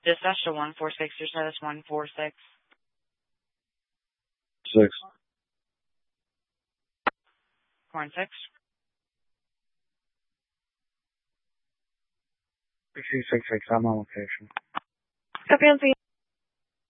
Dispatch to 146, your status 146. 6. Corn 6. 666, I'm on location. Copy on